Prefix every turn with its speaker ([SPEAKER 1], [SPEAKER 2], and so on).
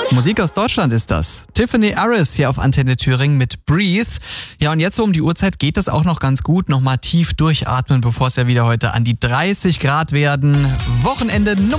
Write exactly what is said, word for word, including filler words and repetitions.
[SPEAKER 1] Musik aus Deutschland ist das. Tiffany Harris hier auf Antenne Thüringen mit Breathe. Ja, und jetzt so um die Uhrzeit geht das auch noch ganz gut. Nochmal tief durchatmen, bevor es ja wieder heute an die dreißig Grad werden. Wochenende Nummer